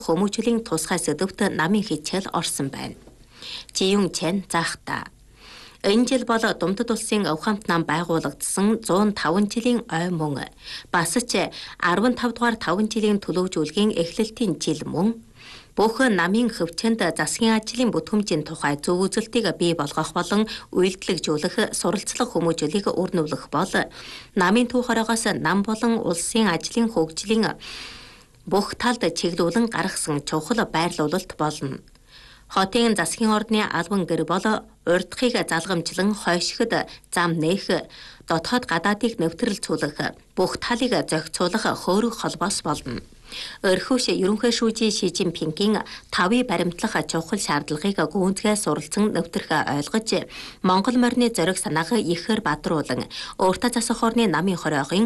Хүмүүжлийн тусгай сэдвт намын хичээл орсон байна. Жиюн Чен заахта. Энэ жил бол Думдад улсын Өвхамт нам байгуулагдсан 105 жилийн ой мөн. Бас ч 15 дугаар 5 жилийн төлөвжүүлгийн эхлэлтийн жил мөн. Бүх намын хөвчөнд засгийн ажлын бүтээмжийн тухай зөв үзэлтийг бий болгох болон үйлдэлжүүлэх суралцлага хүмүүжүүлийг өрнүүлэх бол намын түүхээрээс нам болон улсын ажлын хөгжлийн бүх талд чиглүүлэн гаргасан чухал байрлуулалт болно. Хотын засгийн ордны албан гэр бол урдхыг залгамжлан хойшиход зам нээх, дотоод гадаадыг нэвтрэлцүүлэх, бүх талыг зохицуулах хөөрөг холбоос болно. Орхиуш ерөнхий шүүжийн Ши Жинпингийн 5-ыг баримтлах чухал шаардлагыг гүнзгий суралцсан нэвтрэх ойлгож, Монгол морины зориг санааг ихээр бадруулан, өөртөө засах орны намын хороогийн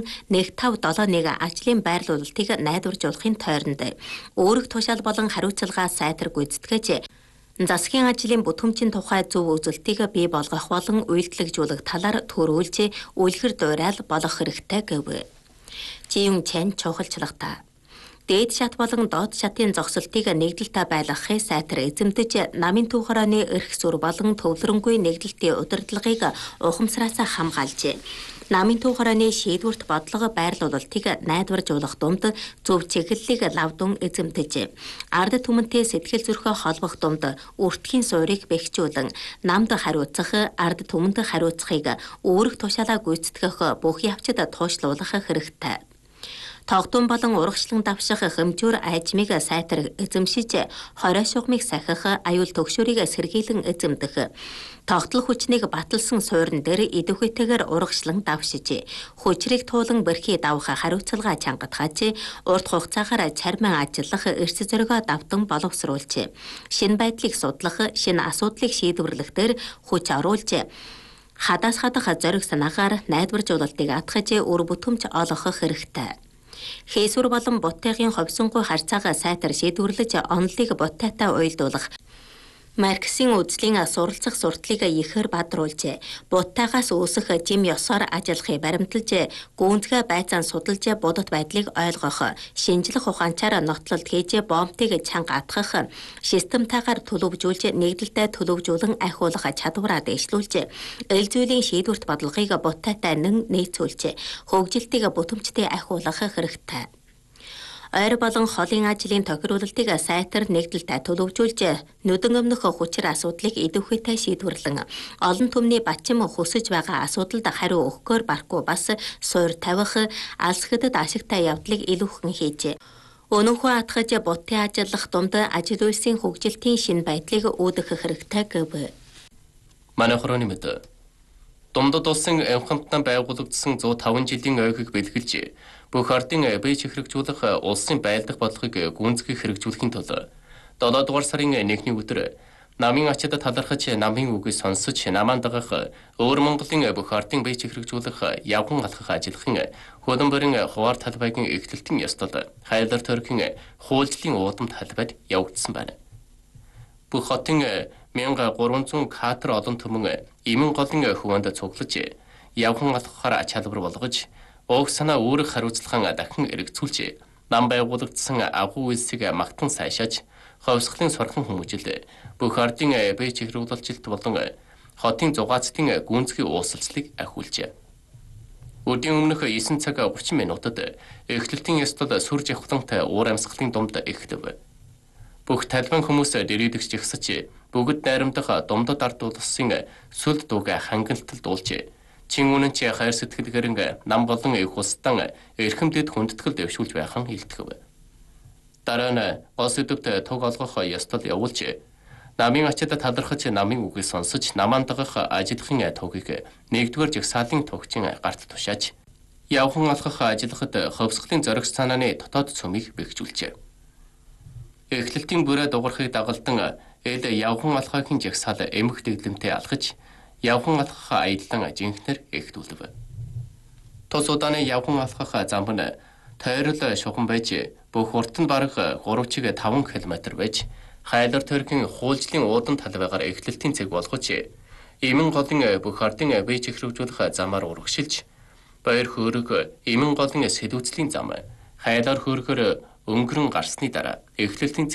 1571 ажлын байрлуулалтыг найдваржуулахын тойронд өөрөг тушаал болон хариуцлагаа сайтар гүйцэтгэж, засгийн ажлын бүтээмжийн тухай зөв үзэлтийг бий болгох болон үйлдэлжүүлэх талаар төрүүлж, үлгэр дуурайл болох хэрэгтэй гэв. Жиюн Чен чухалчлагта. Дээд шат болон доод шатын зогсолтыг нэгдэлтэй байлгахыг сайтар эзэмдэж, намын түүхрооны эрх зур болон төвлөрөнгүй нэгдэлтийн удирдлагыг ухамсараас хамгаалж, намын түүхрооны шийдвэрт бодлого байрлуулалтыг найдваржуулах дунд зөв чиглэлийг лавдун эзэмдэж, ард түмэнтэй сэтгэл зүрхөө холбох дунд өртгийн суурийг бэхжүүлэн, намд хариуцах, ард түмэнд хариуцахыг өөрөг тушаалаа гүйцэтгэх бүх явцад туушлуулах хэрэгтэй. Тогтун болон урагшлан давших хэмжүүр айжмыг сайтар эзэмшиж, хорой шугамыг сахих, аюул төгшөөрийг сэргийлэн эзэмдэх, тогтол хүчнийг баталсан суурин дээр идэвхтэйгээр урагшлан давшиж, хүчрийг туулан бэрхий давах хариуцлага чангатгаж, урт хугацаагаар чармин ажиллах эрс зоригоо давтан боловсруулж, шинэ байдлыг судлах, шинэ асуудлыг шийдвэрлэх дээр хүч оруулж, хадаас хадах зориг санаагаар найдваржуулалтыг атгаж, үр бүтэмж олгох хэрэгтэй. Хийсвэр болон буттайгийн ховсонгүй харьцаагаа сайтар шийдвэрлэж, онолыг буттайтай уйлдуулах, Марксийн үзлийн суралцах сурталыг ихээр бадруулж, буттайгаас үүсэх жим ёсоор ажиллахыг баримталж, гүнзгий байцаан судалж, будат байдлыг ойлгох, шинжлэх ухаанчаар нотлолт хийж, бомбтыг чанга атгах, системтайгаар төлөвжүүлж, нэгдэлтэй төлөвжүүлэн ахиулах чадвараа дэвшлүүлж, эл зүйлийн шийдвэрт бодлогыг буттайтай нийцүүлж, хөгжилтийг бүтэмжтэй ахиулах хэрэгтэй. Ойр болон холын ажлын тохируулалтыг сайтар нэгдэлтэй төлөвжүүлж, нүдэн өмнөх хүчир асуудлыг идэвхтэй шийдвэрлэн, олон түмний бачим хүсэж байгаа асуудалд хариу өгөхөөр барахгүй бас суур тавих, алс хэдэд ашигтай явдлыг илүүхэн хийж, өнөөхөө атгаж бутын ажиллах дунд ажил үйлсийн хөгжилтийн шинэ байдлыг үүдэх хэрэгтэй гэв. Манай хорооны мэд Думдад улсын Өвхамт нам байгуулагдсан 105 жилийн ойгийг бэлгэлж, бүх ардын бие чихрэгжүүлэх улсын байлдах бодлогыг гүнзгий хэрэгжүүлэхийн тулд 7 дугаар сарын 1-ний өдөр намын ачаад талархаж, намын үгийг сонсож, намаан дагах өөр Монголын бүх ардын бие чихрэгжүүлэх явган алхах ажиллахын хөлбөмбөрийн хуваар талбайгийн эхлэлтийн ёслол хайлар төрхийн хуулжлын уудам талбайд явагдсан байна. Бүх хотын 1300 катер олон түмэн эмэн голын хөвөнд цуглаж, явхан алхахаар чалбар болгож, уг санаа өөрөх хариуцлагаан дахин эргэцүүлж, нам байгуулагдсан агуу үйлсийг магтан сайшааж, ховсголын сурхан хүмүүжилд, бүх ардын бие чихрүүлэлт болон хотын зугаацтын гүнзгий ууссалцлыг ахиулжээ. Өдийн өмнөх 9 цаг 30 минутад эхлэлтийн ёслол сүр жавхлантай уур амьсгалын дунд эхлэв. Бүх талбайн хүмүүс дэрийдэгч жигсэж, бүгд найрамдах Думдад ард улсын сүл дууг хангалтал дуулж, чин үнэн чи хайр сэтгэлгэрэн нам болон их улстан эрхэмдэд хүндэтгэл дэвшүүлж байхан илтгэв. Дараа нь гол сэдвт туг олгох ёслол явуулж, намын ачаад талархаж, намын үгийг сонсож, намаан дагах ажиллахын тугийг 1-р жагсаалын тугчин гарт тушааж, явхан алхах ажиллахад ховсголын зориг санааны дотоод цөмийг бэхжүүлжээ. Эхлэлтийн бүрээ дугарахыг дагалдан эл явхан алхахын жагсаал эмх дэглэмтэй алхаж, явхан алхах аяллан жинхнэр эхлүүлв. Тус удааны явхан алхах зам нь тойрол шугам байж, бүх урт нь бараг 3-5 км байж, хайлар төрхийн хуулжлын уудам талбайгаар эхлэлтийн цэг болгож, эмэн голын бүх ардын бие чихрэгжүүлэх замаар урагшилж, баяр хөөрөг эмэн голын сэдвүүцлийн зам хайлар хөөргөр өнгөрөн гарсны дараа эхлэлтийн